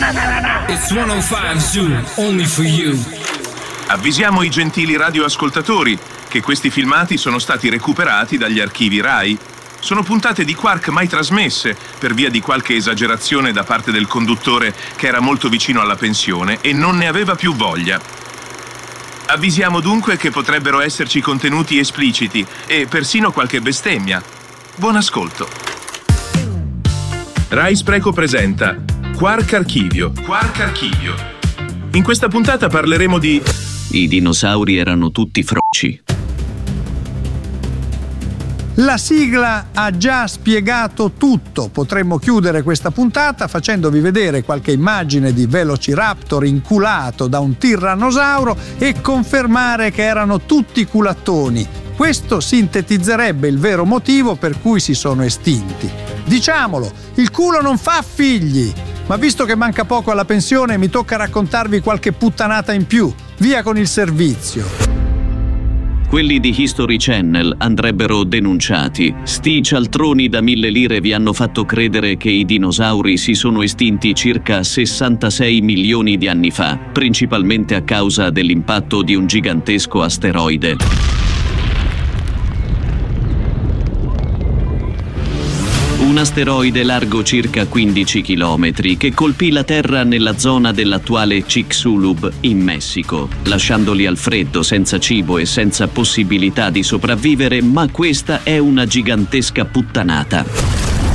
It's 105 Zoo, only for you. Avvisiamo i gentili radioascoltatori che questi filmati sono stati recuperati dagli archivi Rai. Sono puntate di Quark mai trasmesse per via di qualche esagerazione da parte del conduttore che era molto vicino alla pensione e non ne aveva più voglia. Avvisiamo dunque che potrebbero esserci contenuti espliciti e persino qualche bestemmia. Buon ascolto. Rai Spreco presenta Quark Archivio. Quark Archivio. In questa puntata parleremo di... I dinosauri erano tutti froci. La sigla ha già spiegato tutto. Potremmo chiudere questa puntata facendovi vedere qualche immagine di Velociraptor inculato da un tirannosauro e confermare che erano tutti culattoni. Questo sintetizzerebbe il vero motivo per cui si sono estinti. Diciamolo, il culo non fa figli! Ma visto che manca poco alla pensione, mi tocca raccontarvi qualche puttanata in più. Via con il servizio. Quelli di History Channel andrebbero denunciati. Sti cialtroni da 1000 lire vi hanno fatto credere che i dinosauri si sono estinti circa 66 milioni di anni fa, principalmente a causa dell'impatto di un gigantesco asteroide. Un asteroide largo circa 15 chilometri che colpì la Terra nella zona dell'attuale Chicxulub in Messico, lasciandoli al freddo, senza cibo e senza possibilità di sopravvivere, ma questa è una gigantesca puttanata.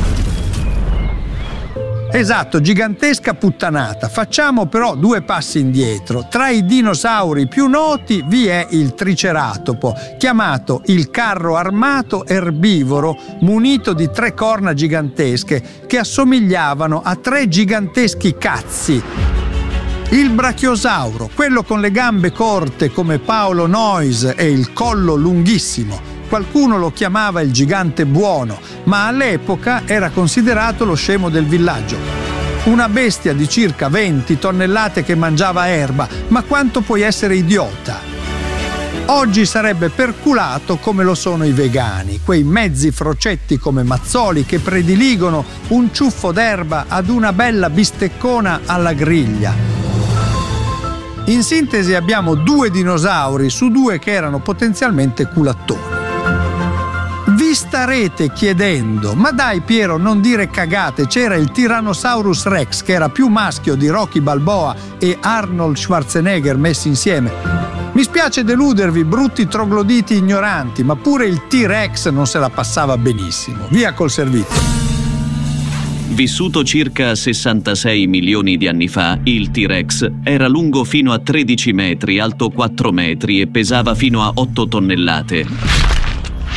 Esatto, gigantesca puttanata. Facciamo però 2 passi indietro. Tra i dinosauri più noti vi è il Triceratopo, chiamato il carro armato erbivoro munito di 3 corna gigantesche che assomigliavano a 3 giganteschi cazzi. Il Brachiosauro, quello con le gambe corte come Paolo Noyes e il collo lunghissimo. Qualcuno lo chiamava il gigante buono, ma all'epoca era considerato lo scemo del villaggio. Una bestia di circa 20 tonnellate che mangiava erba, ma quanto puoi essere idiota? Oggi sarebbe perculato come lo sono i vegani, quei mezzi frocetti come Mazzoli che prediligono un ciuffo d'erba ad una bella bisteccona alla griglia. In sintesi abbiamo 2 dinosauri su 2 che erano potenzialmente culattoni. Vi starete chiedendo, ma dai Piero, non dire cagate, c'era il Tyrannosaurus Rex che era più maschio di Rocky Balboa e Arnold Schwarzenegger messi insieme. Mi spiace deludervi, brutti trogloditi ignoranti, ma pure il T-Rex non se la passava benissimo. Via col servizio. Vissuto circa 66 milioni di anni fa, il T-Rex era lungo fino a 13 metri, alto 4 metri e pesava fino a 8 tonnellate.